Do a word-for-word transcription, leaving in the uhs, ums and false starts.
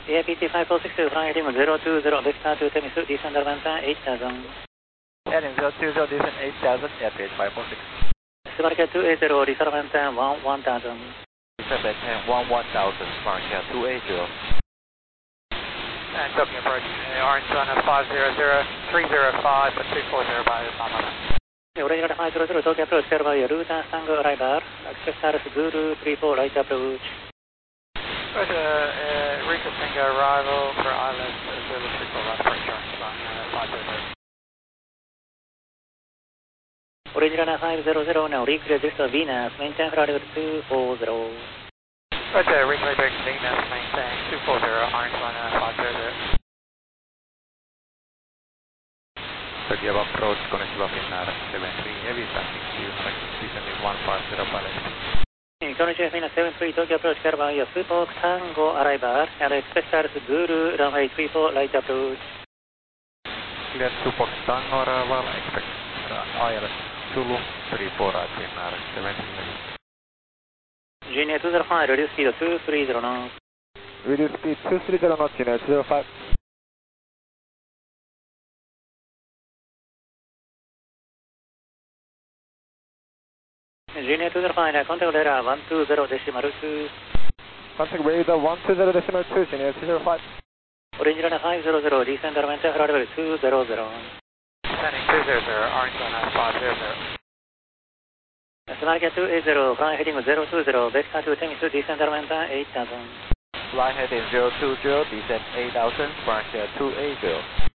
A I P T five four six two, flying heading zero two zero, vector to Temis, descend Arvanta eight thousand. Heading zero two zero, descend eight thousand, airfield five four six. Spark two eighty, descend Arvanta one thousand. Descend at one one thousand, Spark two eighty. And Tokyo approach, Orange one five zero zero, three zero five, but two four zero by Mama. Orange one five zero zero, Tokyo approach, Carvalho, Ruta, Tango, arrival, access status Guru, three four, right approach. Roger, uh, Rico Tango arrival for island, Zulu three four, right approach, Orange one five zero zero. Orange one five zero zero, now recreate this Venus, maintain for two four zero. Roger, recreate Venus, maintain two four zero, Orange one five zero zero. Tokyo approach, Konnichiwa Finnair, seven three heavy, passing Q, descending one five zero pilot. Konnichiwa Finnair seven three, Tokyo approach, Carvalho, Super Tango, arrival, and expect status Guru, runway three four, light approach. Clear Super Tango arrival, expect I L S Zulu, three four, right Finnair, seven three heavy. Junior two zero five, reduce speed two three zero knots. Reduce speed two three zero knots, Junior two zero five. Junior two zero five, contact radar one two zero decimal two. Contact radar one two zero decimal two, Junior two zero five. Orange runner five zero zero, descend Arvanta, radar two zero zero. Descending two zero zero, Orange runner five zero zero. Smarka two eighty, fly heading zero two zero, vector to Temis, descend Arvanta eight thousand. Fly heading zero two zero, descend eight thousand, Spark two eighty.